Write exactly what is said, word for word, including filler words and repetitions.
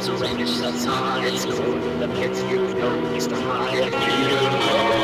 So when it shuts on, it's cool. The kids you know, it's the high and you know.